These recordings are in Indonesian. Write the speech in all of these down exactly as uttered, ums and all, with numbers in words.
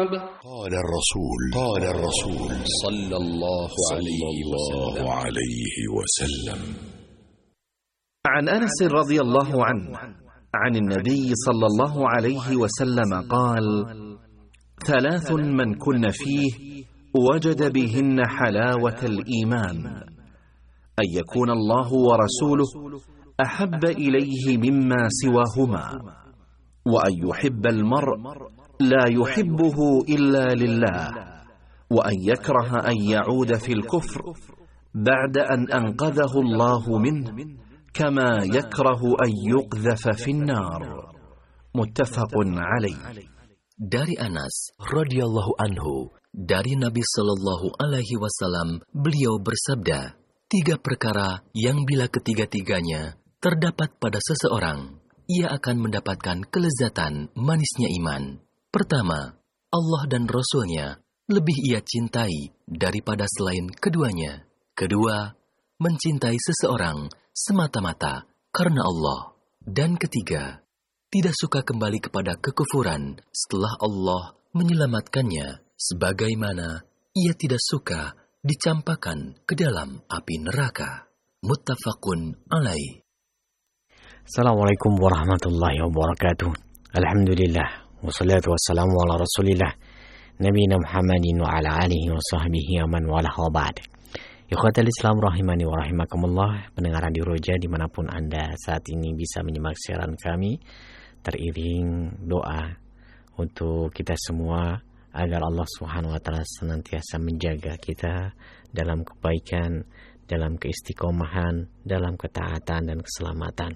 قال الرسول قال الرسول صلى الله عليه وسلم. عن أنس رضي الله عنه عن النبي صلى الله عليه وسلم قال: ثلاث من كن فيه وجد بهن حلاوة الإيمان: أن يكون الله ورسوله أحب إليه مما سواهما، وأن يحب المرء لا يحبه إلا لله، وأن يكره أن يعود في الكفر بعد أن أنقذه الله منه كما يكره أن يقذف في النار. متفق عليه. Dari Anas radhiyallahu anhu, dari Nabi Shallallahu alaihi wasallam, beliau bersabda, tiga perkara yang bila ketiga-tiganya terdapat pada seseorang, ia akan mendapatkan kelezatan manisnya iman. Pertama, Allah dan Rasul-Nya lebih ia cintai daripada selain keduanya. Kedua, mencintai seseorang semata-mata karena Allah. Dan ketiga, tidak suka kembali kepada kekufuran setelah Allah menyelamatkannya, sebagaimana ia tidak suka dicampakkan ke dalam api neraka. Muttafaqun alaih. Assalamualaikum warahmatullahi wabarakatuh. Alhamdulillah, wassalatu wassalamu ala rasulillah, Nabiyina Muhammadin wa ala alihi wa sahbihi wa man walah wa ba'd. Ikhwatal Islam rahimani wa rahimakumullah, pendengar Radio Roja dimanapun Anda saat ini bisa menyimak siaran kami, teriring doa untuk kita semua agar Allah Subhanahu wa taala senantiasa menjaga kita dalam kebaikan, dalam keistiqomahan, dalam ketaatan dan keselamatan.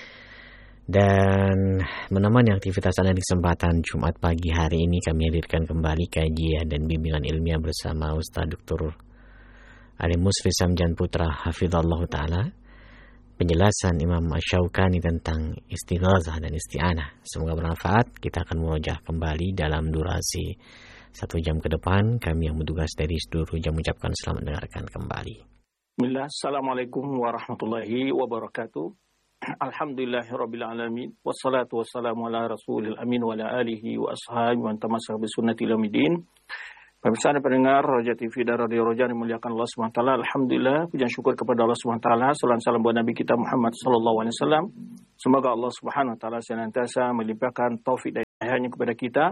Dan menemani aktivitas Anda di kesempatan Jumat pagi hari ini, kami hadirkan kembali kajian dan bimbingan ilmiah bersama Ustaz Doktor Ali Musri Samjan Putra Hafizallahu Ta'ala, penjelasan Imam Asy-Syaukani tentang istighazah dan isti'anah. Semoga bermanfaat. Kita akan murojaah kembali dalam durasi satu jam ke depan. Kami yang bertugas dari seluruh jam mengucapkan selamat mendengarkan kembali. Bismillah, Assalamualaikum warahmatullahi wabarakatuh. Alhamdulillahirabbil alamin, wassalatu wassalamu ala rasulil amin wa ala alihi wa ashabihi wa tamassak bi sunnati ila yaumil. Pemirsa dan pendengar Roja T V dan Radio Roja dimuliakan Allah Subhanahu wa taala. Alhamdulillah, puji syukur kepada Allah Subhanahu wa taala. Salam salam buat Nabi kita Muhammad sallallahu alaihi wasallam. Semoga Allah Subhanahu wa taala senantiasa melimpahkan taufik dan hidayahnya kepada kita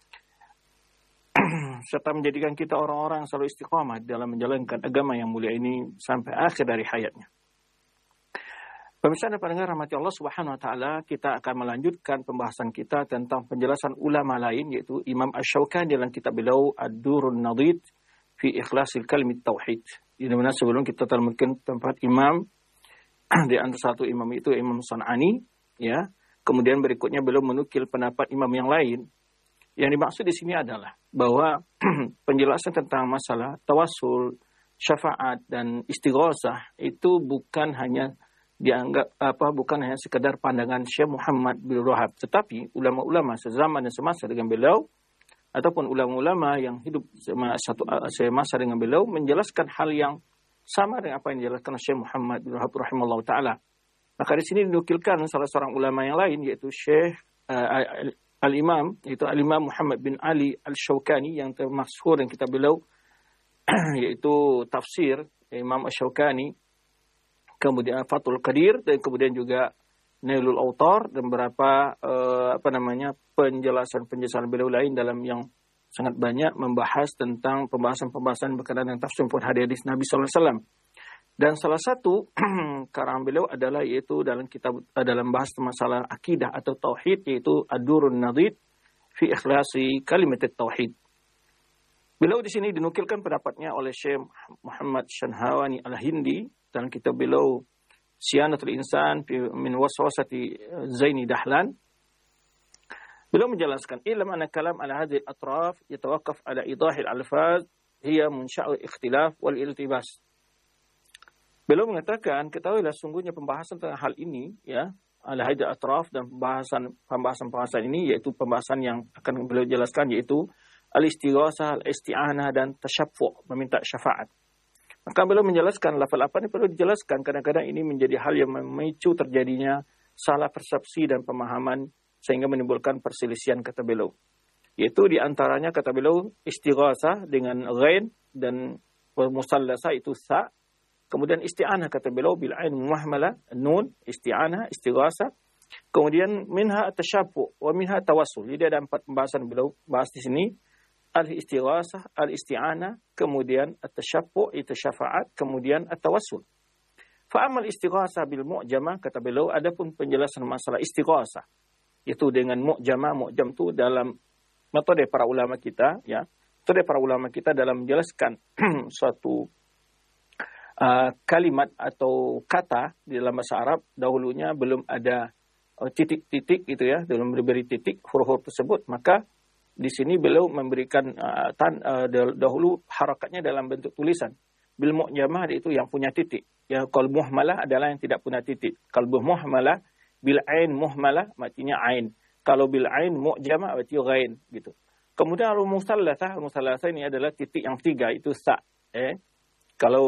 serta menjadikan kita orang-orang yang selalu istiqamah dalam menjalankan agama yang mulia ini sampai akhir dari hayatnya. Pemirsa dan pendengar rahmati Allah Subhanahu wa taala, kita akan melanjutkan pembahasan kita tentang penjelasan ulama lain, yaitu Imam Asy-Syaukani dalam kitab beliau Ad-Durrun Nadid fi Ikhlasil Kalimat Tauhid. Di mana sebelum kita telah mungkin tempat imam di antara satu imam itu Imam San'ani, ya. Kemudian berikutnya beliau menukil pendapat imam yang lain. Yang dimaksud di sini adalah bahwa penjelasan tentang masalah tawassul, syafaat dan istighosah itu bukan hanya dianggap apa bukan hanya sekedar pandangan Syekh Muhammad bin Wahab, tetapi ulama-ulama sezaman dan semasa dengan beliau ataupun ulama-ulama yang hidup satu semasa dengan beliau menjelaskan hal yang sama dengan apa yang dijelaskan Syekh Muhammad bin Wahab rahimahullah taala. Maka di sini dinukilkan salah seorang ulama yang lain, yaitu Syekh uh, Al-Imam, yaitu Al-Imam Muhammad bin Ali Al-Syaukani yang termasyhur yang kitab beliau yaitu tafsir Imam Asy-Syaukani, kemudian Fathul Qadir, dan kemudian juga Nailul Autar, dan beberapa uh, apa namanya penjelasan-penjelasan beliau lain dalam yang sangat banyak membahas tentang pembahasan-pembahasan berkaitan dengan tafsir pun hadis Nabi sallallahu alaihi wasallam. Dan salah satu karangan beliau adalah yaitu dalam kitab dalam bahas masalah akidah atau tauhid, yaitu Ad-Durrun Nadid fi Ikhlasi Kalimat Tauhid. Beliau di sini dinukilkan pendapatnya oleh Syekh Muhammad Shanhawani Al-Hindi dalam kitab beliau Siyanatul Insan min Waswasati Zaini Dahlan. Beliau menjelaskan, ilam anna kalam ala hadhihi al-atraf yatawaqqaf ala idahi al-alfaz hiya munsha'u ikhtilaf wal iltibas. Beliau mengatakan, ketahuilah sungguhnya pembahasan tentang hal ini, ya, ala hadhihi al-atraf, dan pembahasan pembahasan-pembahasan ini yaitu pembahasan yang akan beliau jelaskan, yaitu al-istighasah, al-isti'anah dan tasyaffu', meminta syafaat. Maka beliau menjelaskan lafal apa ini perlu dijelaskan. Kadang-kadang ini menjadi hal yang memicu terjadinya salah persepsi dan pemahaman sehingga menimbulkan perselisihan, kata beliau. Yaitu diantaranya kata beliau istighasah dengan ghain dan musallasa itu sa. Kemudian isti'anah kata beliau bil ain muhmala nun, isti'anah, istighasah. Kemudian minha at-tashabbu wa minha tawassul. Jadi ada empat pembahasan beliau bahas di sini. Al-istighasah, al-isti'anah, kemudian at-tashabbu, itu syafa'at, kemudian at-tawassul. Fa amal istighasah bil mu'jamah kata beliau, adapun penjelasan masalah istighasah itu dengan mu'jamah, mu'jam itu dalam metode para ulama kita, ya. Metode para ulama kita dalam menjelaskan suatu uh, kalimat atau kata di dalam bahasa Arab, dahulunya belum ada uh, titik-titik gitu ya, belum diberi titik huruf-huruf tersebut, maka di sini beliau memberikan uh, tan, uh, dahulu harakatnya dalam bentuk tulisan. Bil mu'jamah itu yang punya titik. Ya, qalb muhmalah adalah yang tidak punya titik. Qalb muhmalah bil ain muhmalah artinya ain. Kalau bil ain mu'jamah berarti ghain gitu. Kemudian al musallasah, musallasah ini adalah titik yang tiga itu sa. Eh, kalau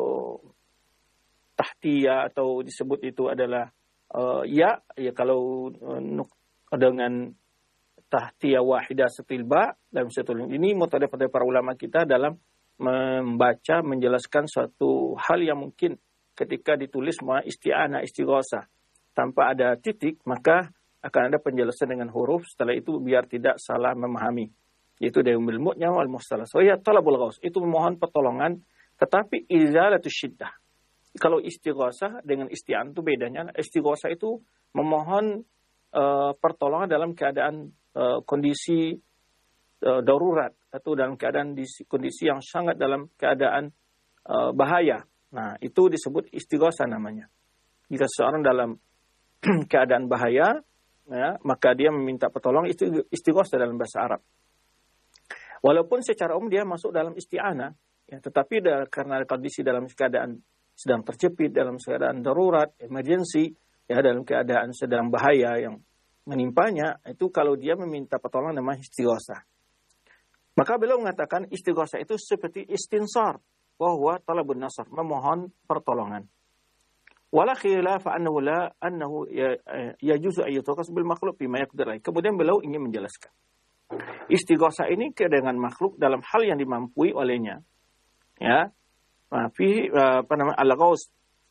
tahtiyah atau disebut itu adalah uh, ya, ya kalau uh, dengan tahtiyah wahidah setil ba dalam setul ini metode para ulama kita dalam membaca menjelaskan suatu hal yang mungkin ketika ditulis ma isti'anah istighasah tanpa ada titik, maka akan ada penjelasan dengan huruf setelah itu biar tidak salah memahami, yaitu dari ilmunya wal mustalah. So ya talabul ghaus itu memohon pertolongan, tetapi izalatus syiddah. Kalau istighasah dengan isti'anah itu bedanya. Istighasah itu memohon uh, pertolongan dalam keadaan uh, kondisi uh, darurat atau dalam keadaan di kondisi yang sangat dalam keadaan uh, bahaya. Nah, itu disebut istighasah namanya. Jika seseorang dalam keadaan bahaya, ya, maka dia meminta pertolongan, itu istighasah dalam bahasa Arab. Walaupun secara umum dia masuk dalam isti'anah, ya, tetapi da, karena kondisi dalam keadaan sedang terjepit, dalam keadaan darurat, emergency, ya, dalam keadaan sedang bahaya yang menimpanya, itu kalau dia meminta pertolongan namanya istighasah. Maka beliau mengatakan istighasah itu seperti istinsar, bahwa talabun nasr, memohon pertolongan. Wala khilafa annahu la annahu yajuzu an yutawakkal bil makhluq bima yaqdir. Kemudian beliau ingin menjelaskan istighasah ini dengan makhluk dalam hal yang dimampui olehnya. Ya. Fi apa namanya al-ghaus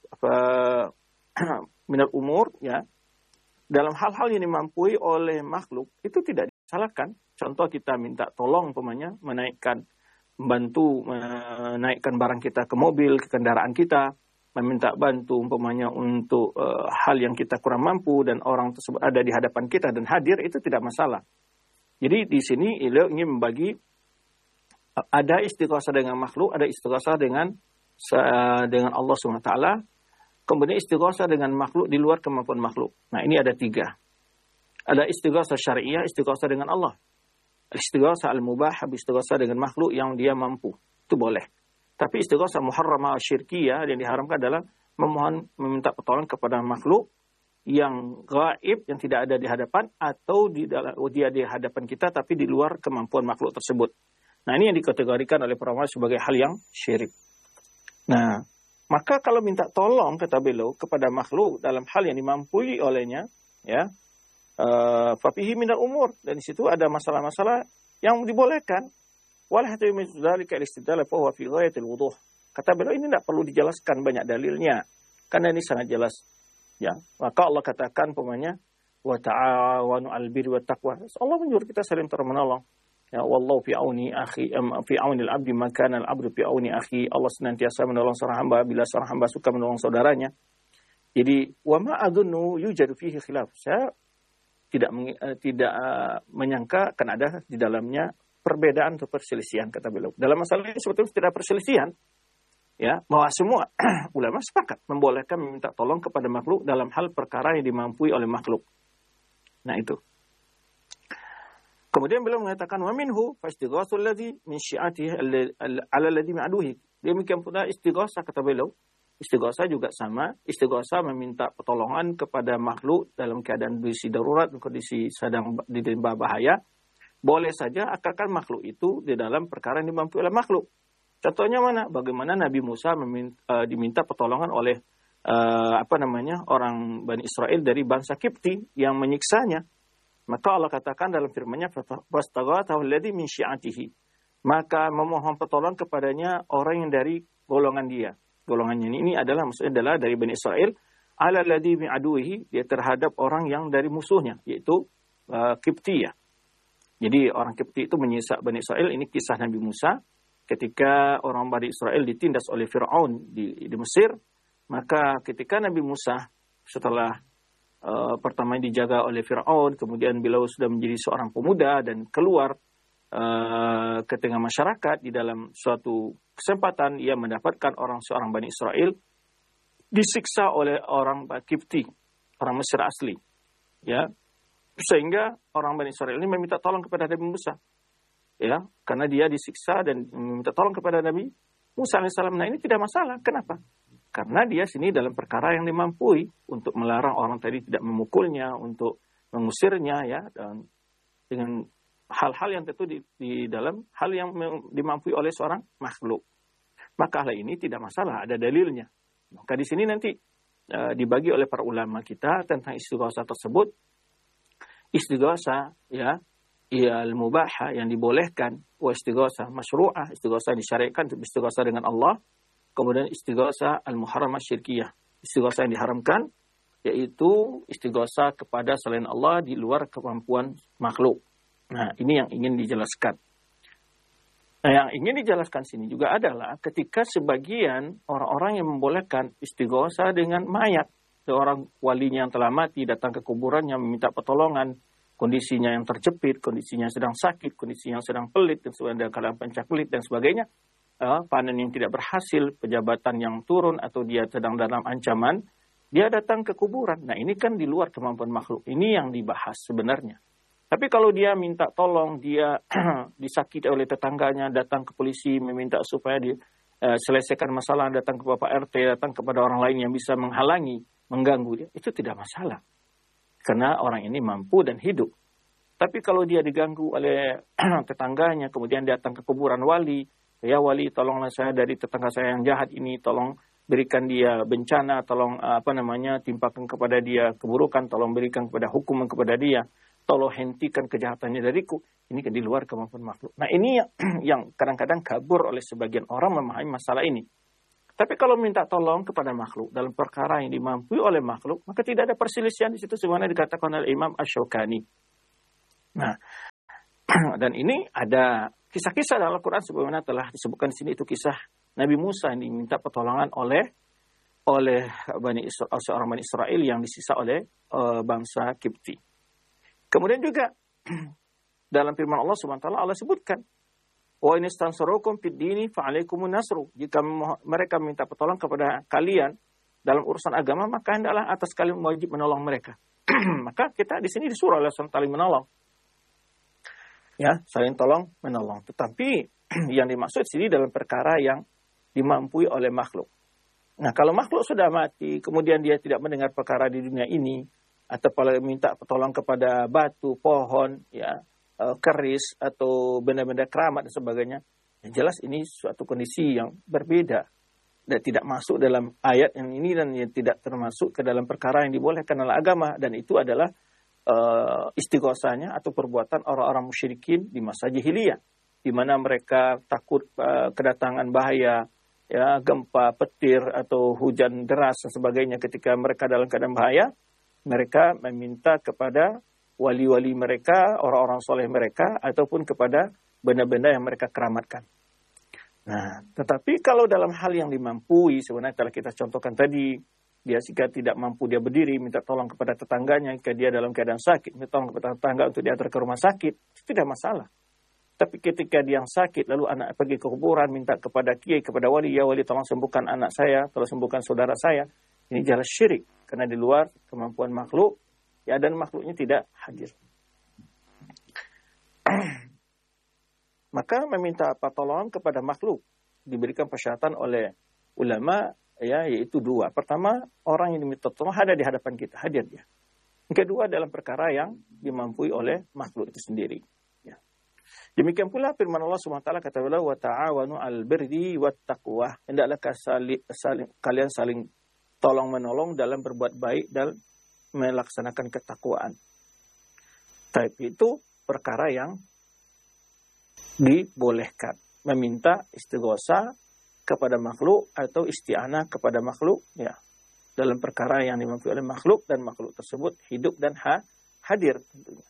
minal umur, ya. Dalam hal-hal yang dimampui oleh makhluk itu tidak disalahkan. Contoh kita minta tolong umpamanya menaikkan membantu menaikkan barang kita ke mobil, ke kendaraan kita, meminta bantu umpamanya untuk uh, hal yang kita kurang mampu dan orang tersebut ada di hadapan kita dan hadir, itu tidak masalah. Jadi di sini beliau ingin membagi uh, ada istighasah dengan makhluk, ada istighasah dengan uh, dengan Allah subhanahu wa taala, kemudian istighasah dengan makhluk di luar kemampuan makhluk. Nah, ini ada tiga. Ada istighasah syariah, istighasah dengan Allah. Istighasah al-mubah, istighasah dengan makhluk yang dia mampu. Itu boleh. Tapi istighasah muharramah syirkiyah yang diharamkan adalah memohon meminta pertolongan kepada makhluk yang gaib, yang tidak ada di hadapan atau di dalam dia di hadapan kita tapi di luar kemampuan makhluk tersebut. Nah, ini yang dikategorikan oleh para ulama sebagai hal yang syirik. Nah, maka kalau minta tolong kata beliau kepada makhluk dalam hal yang dimampui olehnya, ya, fafihi minal umur, dan di situ ada masalah-masalah yang dibolehkan. Wala hatta min dzalika al-istidlal fa huwa fi ghayatil wuduh. Kata beliau ini tidak perlu dijelaskan banyak dalilnya karena ini sangat jelas. Ya, maka Allah katakan pemanya wa ta'awanu 'alal birri wat taqwa. Allah menyuruh kita saling menolong. Ya, wallahu fi auni akhi am fi auni al-'abdi ma kana al-'abdu fi auni akhi. Allah senantiasa menolong seorang hamba bila seorang hamba suka menolong saudaranya. Jadi wa ma adunnu yujadu fihi khilaf. Saya tidak uh, tidak uh, menyangka akan ada di dalamnya perbedaan atau perselisihan, kata beliau. Dalam masalah ini sebetulnya tidak perselisihan, ya, bahwa semua ulama sepakat membolehkan meminta tolong kepada makhluk dalam hal perkara yang dimampui oleh makhluk. Nah, itu. Kemudian beliau mengatakan wa minhu fastighasul ladzi min syi'atihi ala alladzi ma'duhi. Demikian pula istighasah, kata beliau. Istighasah juga sama, istighasah meminta pertolongan kepada makhluk dalam keadaan kondisi darurat, kondisi sedang di dalam bahaya. Boleh saja akalkan makhluk itu di dalam perkara yang dimampu oleh makhluk. Contohnya mana? Bagaimana Nabi Musa meminta, uh, diminta pertolongan oleh uh, apa namanya orang Bani Israel dari bangsa Kipti yang menyiksanya. Maka Allah katakan dalam firman-Nya, "Wastaghathahu alladzi min syi'atihi." Maka memohon pertolongan kepadanya orang yang dari golongan dia. Golongannya ini, ini adalah maksudnya adalah dari Bani Israel, ala alladzi min aduwihi, dia terhadap orang yang dari musuhnya, yaitu uh, Kipti ya. Jadi orang Kipti itu menyisak Bani Israel. Ini kisah Nabi Musa ketika orang Bani Israel ditindas oleh Fir'aun di, di Mesir. Maka ketika Nabi Musa setelah uh, pertama dijaga oleh Fir'aun, kemudian beliau sudah menjadi seorang pemuda dan keluar uh, ke tengah masyarakat, di dalam suatu kesempatan ia mendapatkan orang seorang Bani Israel disiksa oleh orang Kipti, orang Mesir asli. Ya, sehingga orang Bani Israel ini meminta tolong kepada Nabi Musa, ya, karena dia disiksa dan meminta tolong kepada Nabi Musa alaihissalam. Nah, ini tidak masalah. Kenapa? Karena dia sini dalam perkara yang dimampui untuk melarang orang tadi tidak memukulnya, untuk mengusirnya, ya, dan dengan hal-hal yang tentu di, di dalam hal yang dimampui oleh seorang makhluk. Maka hal ini tidak masalah, ada dalilnya. Maka di sini nanti uh, dibagi oleh para ulama kita tentang istighatsah tersebut. Istighatsah, ya, al-mubahah yang dibolehkan, wa istighatsah masyru'ah, istighatsah disyariatkan, istighatsah dengan Allah. Kemudian istighatsah al-muharramah syirkiyah, istighatsah yang diharamkan, yaitu istighatsah kepada selain Allah di luar kemampuan makhluk. Nah, ini yang ingin dijelaskan. Nah, yang ingin dijelaskan sini juga adalah ketika sebagian orang-orang yang membolehkan istighatsah dengan mayat, seorang walinya yang telah mati datang ke kuburannya meminta pertolongan, kondisinya yang terjepit, kondisinya sedang sakit, kondisinya yang sedang pelit, dan sebagainya, keadaan pencaklit dan sebagainya, uh, panen yang tidak berhasil, pejabatan yang turun, atau dia sedang dalam ancaman, dia datang ke kuburan. Nah, ini kan di luar kemampuan makhluk. Ini yang dibahas sebenarnya. Tapi kalau dia minta tolong, dia disakiti oleh tetangganya, datang ke polisi, meminta supaya diselesaikan masalah, datang ke Bapak R T, datang kepada orang lain yang bisa menghalangi, mengganggu dia, itu tidak masalah. Karena orang ini mampu dan hidup. Tapi kalau dia diganggu oleh tetangganya, kemudian datang ke kuburan wali, ya wali, tolonglah saya dari tetangga saya yang jahat ini, tolong berikan dia bencana, tolong apa namanya, timpakan kepada dia keburukan, tolong berikan kepada hukuman kepada dia, tolong hentikan kejahatannya dariku. Ini kan di luar kemampuan makhluk. Nah, ini yang, yang kadang-kadang kabur oleh sebagian orang memahami masalah ini. Tapi kalau minta tolong kepada makhluk dalam perkara yang dimampui oleh makhluk, maka tidak ada perselisihan di situ sebagaimana dikatakan oleh Imam Asy-Syaukani. Nah, dan ini ada kisah-kisah dalam Al-Quran sebagaimana telah disebutkan di sini, itu kisah Nabi Musa yang diminta pertolongan oleh oleh Bani Israel, seorang Bani Israel yang disisa oleh uh, bangsa Kipti. Kemudian juga dalam firman Allah Subhanahu wa taala, Allah sebutkan, wa in istansarukum fid dini fa alaikumun nasru. Jika mereka minta pertolongan kepada kalian dalam urusan agama, maka hendaklah atas kalian wajib menolong mereka. Maka kita di sini disuruh oleh saling menolong. Ya, saling tolong menolong. Tetapi yang dimaksud sini dalam perkara yang dimampui oleh makhluk. Nah, kalau makhluk sudah mati, kemudian dia tidak mendengar perkara di dunia ini, atau kalau minta pertolongan kepada batu, pohon, ya, keris, atau benda-benda keramat dan sebagainya, yang jelas ini suatu kondisi yang berbeda dan tidak masuk dalam ayat yang ini, dan yang tidak termasuk ke dalam perkara yang dibolehkan oleh agama, dan itu adalah uh, istighatsahnya atau perbuatan orang-orang musyrikin di masa jahiliyah, di mana mereka takut uh, kedatangan bahaya, ya, gempa, petir, atau hujan deras dan sebagainya. Ketika mereka dalam keadaan bahaya, mereka meminta kepada wali-wali mereka, orang-orang soleh mereka, ataupun kepada benda-benda yang mereka keramatkan. Nah, tetapi kalau dalam hal yang dimampui, sebenarnya telah kita contohkan tadi, dia jika tidak mampu dia berdiri, minta tolong kepada tetangganya, jika dia dalam keadaan sakit, minta tolong kepada tetangga untuk diantar ke rumah sakit, itu tidak masalah. Tapi ketika dia yang sakit, lalu anak pergi ke kuburan, minta kepada kiai, kepada wali, ya wali tolong sembuhkan anak saya, tolong sembuhkan saudara saya, ini jelas syirik, karena di luar kemampuan makhluk, ya, dan makhluknya tidak hadir. Maka meminta pertolongan kepada makhluk diberikan persyaratan oleh ulama, ya, yaitu dua. Pertama, orang yang diminta tolong ada di hadapan kita, hadir dia. Yang kedua, dalam perkara yang dimampui oleh makhluk itu sendiri. Ya. Demikian pula firman Allah subhanahu wa taala, kata beliau, wa ta'awanu 'alal birri wat taqwa. Hendaklah kalian saling tolong menolong dalam berbuat baik dan melaksanakan ketakwaan. Tapi itu perkara yang dibolehkan. Meminta istighosa kepada makhluk atau isti'anah kepada makhluk, ya, dalam perkara yang dimampu oleh makhluk dan makhluk tersebut hidup dan ha, hadir tentunya.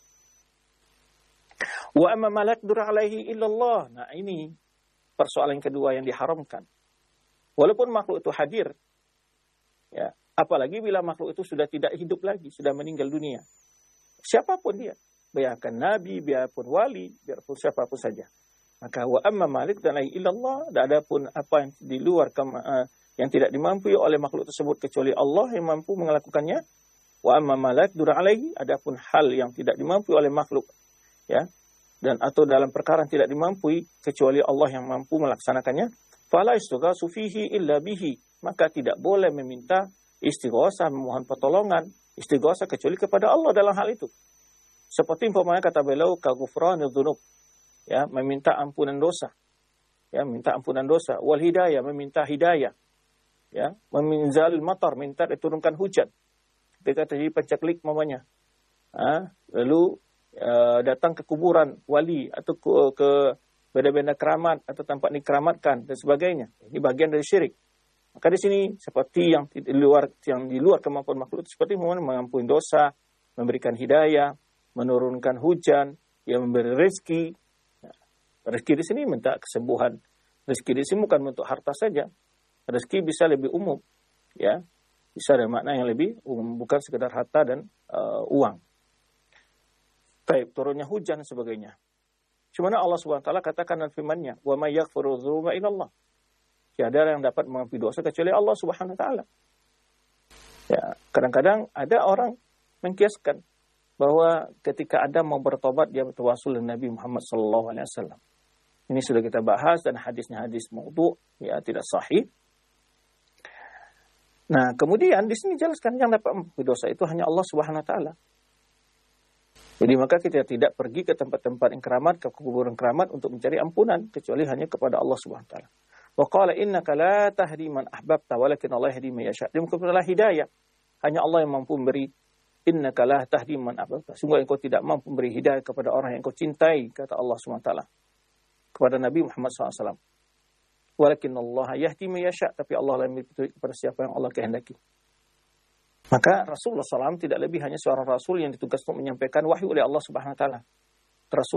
Wa amma malak dur alaihi illallah. Nah, ini persoalan kedua yang diharamkan. Walaupun makhluk itu hadir, ya, apalagi bila makhluk itu sudah tidak hidup lagi, sudah meninggal dunia. Siapapun dia, biarkan nabi, biarpun wali, biarpun siapapun saja. Maka wa amma malik dan la ilallah, dan adapun apa yang di luar uh, yang tidak dimampu oleh makhluk tersebut kecuali Allah yang mampu melakukannya. Wa amma malik dur alaihi, adapun hal yang tidak dimampu oleh makhluk, ya, dan atau dalam perkara yang tidak dimampu kecuali Allah yang mampu melaksanakannya, fala istighasu fihi illa bihi, maka tidak boleh meminta istighosah, memohon pertolongan, istighosah kecuali kepada Allah dalam hal itu. Seperti umpamanya kata beliau ka ghufranil dzunub, ya, meminta ampunan dosa, ya, minta ampunan dosa, wal hidayah, meminta hidayah, ya, meminzal matar, minta diturunkan hujan ketika terjadi pencaklik mamanya, ha? Lalu uh, datang ke kuburan wali atau ke, ke benda-benda keramat atau tempat dikeramatkan dan sebagainya. Ini bagian dari syirik. Maka di sini seperti yang di luar yang di luar kemampuan makhluk, seperti mengampuni dosa, memberikan hidayah, menurunkan hujan, yang memberi rezeki. Rezeki di sini minta kesembuhan. Rezeki di sini bukan untuk harta saja. Rezeki bisa lebih umum, ya, bisa ada makna yang lebih umum, bukan sekedar harta dan uh, uang. Baik, turunnya hujan dan sebagainya. Cuma Allah Subhanahu wa taala katakan dalam firman-Nya, "Wa may yaghfiru dzunuba illallah." Tiada yang dapat mengampuni dosa kecuali Allah Subhanahu wa taala. Ya, kadang-kadang ada orang mengkiaskan bahwa ketika Adam mau bertobat dia bertawassul dengan Nabi Muhammad sallallahu alaihi wasallam. Ini sudah kita bahas dan hadisnya hadis maudhu', ya, tidak sahih. Nah, kemudian di sini jelaskan yang dapat mengampuni dosa itu hanya Allah Subhanahu wa taala. Jadi maka kita tidak pergi ke tempat-tempat yang keramat, ke kuburan keramat untuk mencari ampunan kecuali hanya kepada Allah Subhanahu wa taala. Wa qala innaka la tahdi man ahbabta walakin Allah yahdi man yasha. Dia adalah hidayah. Hanya Allah yang mampu memberi. Innaka la tahdi man ahbabta. Sungguh engkau tidak mampu memberi hidayah kepada orang yang engkau cintai, kata Allah Subhanahu wa taala kepada Nabi Muhammad sallallahu alaihi wasallam. Walakin Allah yahdi man yasha, tapi Allah yang memberi petunjuk kepada siapa yang Allah kehendaki. Maka Rasulullah sallallahu alaihi wasallam tidak lebih hanya seorang rasul yang ditugaskan untuk menyampaikan wahyu oleh Allah Subhanahu wa taala.